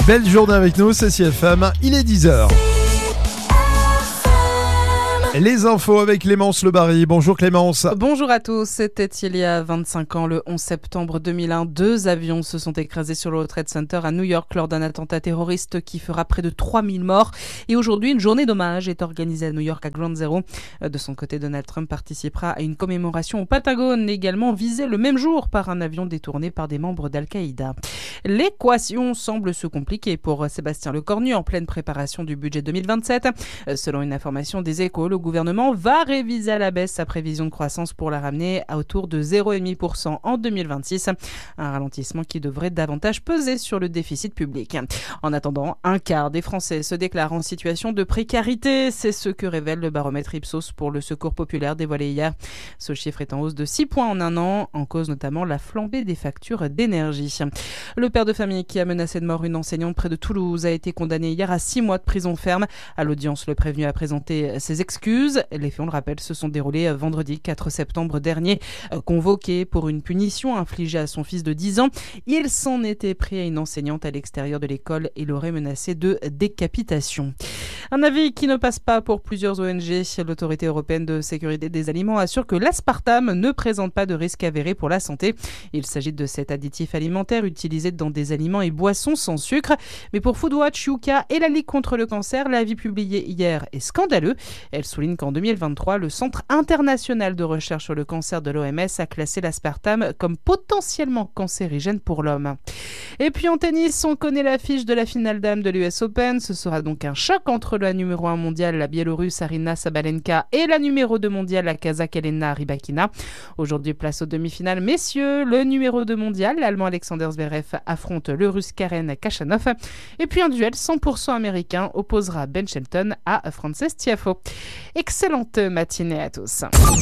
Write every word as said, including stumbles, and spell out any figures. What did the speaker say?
Belle journée avec nous, c'est C F M, il est dix heures. Les infos avec Clémence Lebarry. Bonjour Clémence. Bonjour à tous. C'était il y a vingt-cinq ans, le onze septembre deux mille un. Deux avions se sont écrasés sur le World Trade Center à New York lors d'un attentat terroriste qui fera près de trois mille morts. Et aujourd'hui, une journée d'hommage est organisée à New York à Ground Zero. De son côté, Donald Trump participera à une commémoration au Pentagone, également visée le même jour par un avion détourné par des membres d'Al-Qaïda. L'équation semble se compliquer pour Sébastien Lecornu en pleine préparation du budget deux mille vingt-sept. Selon une information des Échos, le gouvernement va réviser à la baisse sa prévision de croissance pour la ramener à autour de zéro virgule cinq pour cent en deux mille vingt-six. Un ralentissement qui devrait davantage peser sur le déficit public. En attendant, un quart des Français se déclarent en situation de précarité. C'est ce que révèle le baromètre Ipsos pour le Secours populaire dévoilé hier. Ce chiffre est en hausse de six points en un an, en cause notamment la flambée des factures d'énergie. Le père de famille qui a menacé de mort une enseignante près de Toulouse a été condamné hier à six mois de prison ferme. À l'audience, le prévenu a présenté ses excuses. Les faits, on le rappelle, se sont déroulés vendredi quatre septembre dernier. Convoqué pour une punition infligée à son fils de dix ans, il s'en était pris à une enseignante à l'extérieur de l'école et l'aurait menacé de décapitation. Un avis qui ne passe pas pour plusieurs O N G. L'Autorité européenne de sécurité des aliments assure que l'aspartame ne présente pas de risque avéré pour la santé. Il s'agit de cet additif alimentaire utilisé dans des aliments et boissons sans sucre. Mais pour Foodwatch, Yuka et la Ligue contre le cancer, l'avis publié hier est scandaleux. Elle souligne qu'en deux mille vingt-trois, le Centre international de recherche sur le cancer de l'O M S a classé l'aspartame comme potentiellement cancérigène pour l'homme. Et puis en tennis, on connaît l'affiche de la finale dames de l'U S Open. Ce sera donc un choc entre la numéro un mondiale, la Biélorusse Aryna Sabalenka, et la numéro deux mondiale, la Kazakh Elena Rybakina. Aujourd'hui, place aux demi-finales. Messieurs, le numéro deux mondial, l'Allemand Alexander Zverev, affronte le Russe Karen Khachanov. Et puis un duel cent pour cent américain opposera Ben Shelton à Frances Tiafoe. Excellente matinée à tous.